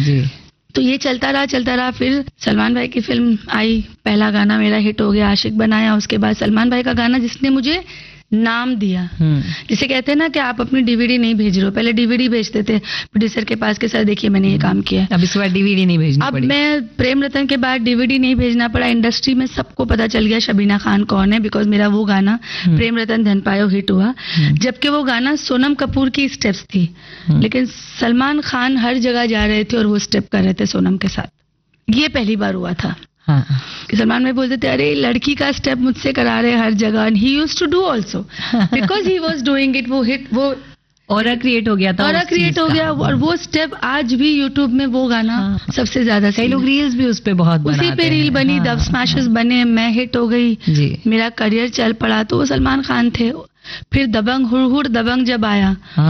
जी। तो ये चलता रहा। फिर सलमान भाई की फिल्म आई, पहला गाना मेरा हिट हो गया, आशिक बनाया। उसके बाद सलमान भाई का गाना जिसने मुझे नाम दिया, जिसे कहते हैं ना कि आप अपनी डीवीडी नहीं भेज रहे हो, पहले डीवीडी भेजते थे प्रोड्यूसर के पास के सर देखिए मैंने ये काम किया है। अब इस बार डीवीडी नहीं भेजनी अब पड़ी। मैं प्रेम रतन के बाद डीवीडी नहीं भेजना पड़ा। इंडस्ट्री में सबको पता चल गया शबीना खान कौन है, बिकॉज मेरा वो गाना प्रेम रतन धन पायो हिट हुआ। जबकि वो गाना सोनम कपूर की स्टेप्स थी, लेकिन सलमान खान हर जगह जा रहे थे और वो स्टेप कर रहे थे सोनम के साथ। ये पहली बार हुआ था कि सलमान भाई बोलते थे अरे लड़की का स्टेप मुझसे करा रहे हर जगह। And he used to do also because he was doing it. वो हिट, वो ऑरा क्रिएट हो गया था, ऑरा क्रिएट हो गया। और वो स्टेप आज भी यूट्यूब में वो गाना सबसे ज्यादा, कई लोग रील्स भी उस पे बहुत बनाते हैं। उसी पे रील बनी, दब स्मैशेस बने, मैं हिट हो गई जी। मेरा करियर चल पड़ा। तो वो सलमान खान थे। फिर दबंग, हुड़ दबंग जब आया,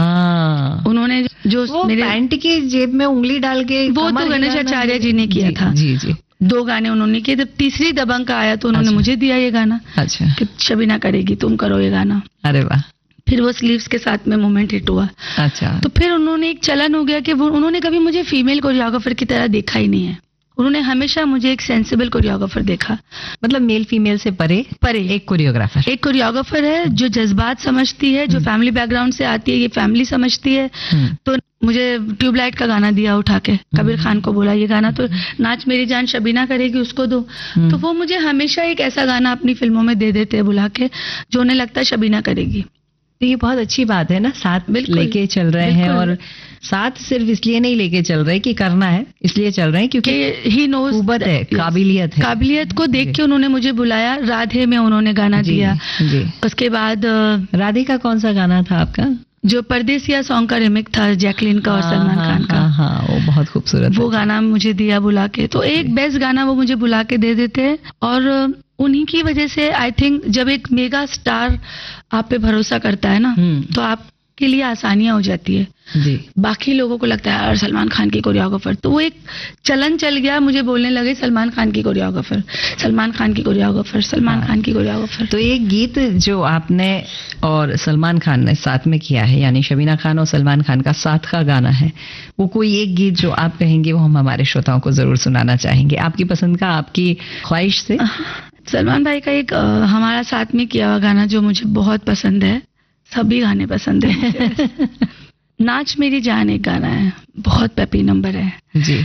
उन्होंने जो मेरे पैंट की जेब में उंगली डाल के, वो तो गणेश आचार्य जी ने किया था। जी जी। 2 गाने उन्होंने किए। जब तीसरी दबंग का आया तो उन्होंने मुझे दिया ये गाना। अच्छा। कि शबीना करेगी, तुम करो ये गाना। अरे वाह। फिर वो स्लीव्स के साथ में मोमेंट हिट हुआ। अच्छा। तो फिर उन्होंने एक चलन हो गया कि वो उन्होंने कभी मुझे फीमेल कोरियोग्राफर की तरह देखा ही नहीं है। उन्होंने हमेशा मुझे एक सेंसिबल कोरियोग्राफर देखा। मतलब मेल फीमेल से परे एक कोरियोग्राफर है जो जज्बात समझती है, जो फैमिली बैकग्राउंड से आती है, ये फैमिली समझती है। तो मुझे ट्यूबलाइट का गाना दिया उठा के, कबीर खान को बोला ये गाना तो नाच मेरी जान शबीना करेगी उसको दो। तो वो मुझे हमेशा एक ऐसा गाना अपनी फिल्मों में दे देते हैं बुला के जो उन्हें लगता है शबीना करेगी। तो ये बहुत अच्छी बात है ना, साथ लेके चल रहे हैं। और साथ सिर्फ इसलिए नहीं लेके चल रहे कि करना है, इसलिए चल रहे हैं क्योंकि ही नोज कुव्वत है, काबिलियत को देख के उन्होंने मुझे बुलाया। राधे में उन्होंने गाना दिया। उसके बाद राधे का कौन सा गाना था आपका? जो परदेसिया सॉन्ग का रिमिक था जैकलिन का और सलमान खान का। हाँ, वो बहुत खूबसूरत, वो गाना मुझे दिया बुला के। तो एक बेस्ट गाना वो मुझे बुला के दे देते हैं। और उन्हीं की वजह से आई थिंक जब एक मेगा स्टार आप पे भरोसा करता है ना, तो आपके लिए आसानियां हो जाती है जी। बाकी लोगों को लगता है यार सलमान खान की कोरियोग्राफर, तो वो एक चलन चल गया, मुझे बोलने लगे सलमान खान की कोरियोग्राफर, सलमान खान की कोरियोग्राफर, सलमान खान की कोरियोग्राफर। तो एक गीत जो आपने और सलमान खान ने साथ में किया है, यानी शबीना खान और सलमान खान का साथ का गाना है, वो कोई एक गीत जो आप कहेंगे वो हम हमारे श्रोताओं को जरूर सुनाना चाहेंगे, आपकी पसंद का, आपकी ख्वाहिश से? सलमान भाई का एक हमारा साथ में किया हुआ गाना जो मुझे बहुत पसंद है, सभी गाने पसंद है। नाच मेरी जान एक गाना है, बहुत पेपी नंबर है जी।